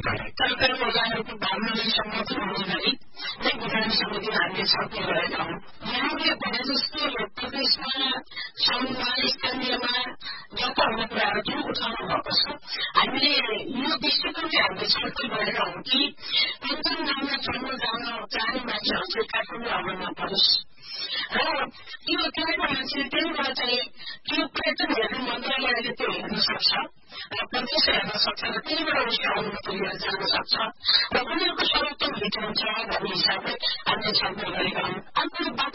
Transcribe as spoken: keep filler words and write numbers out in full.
तर पनि महिलाहरूको भावनालाई समर्थन हुने गरी नै विधान समितिमा हामीले छलफल गरेका हौं। यहाँले भने जस्तो यो प्रदेशमा सङ्घमा स्थानीयमा जता हुने कुराहरू पनि उठाउनु भएको छ। हामीले यो दृष्टिकोणले हामीले छलफल गरेका हौं कि कञ्चनजङ्घा चढ्न जान चाहने मान्छेहरू चाहिँ काठमाडौँ आउन नपरोस् र त्यो त्यहाँको मान्छे त्यहीबाट चाहिँ त्यो पर्यटन हेर्ने मन्त्रालयले त्यो हेर्न सक्छ र प्रदेश हेर्न सक्छ र त्यहीबाट उसको अनुमति लिएर जान सक्छ र उनीहरूको सर्वोत्तम हित हुन्छ भन्ने हिसाबले हामीले छलफल गरेका हौं। अर्को बाटो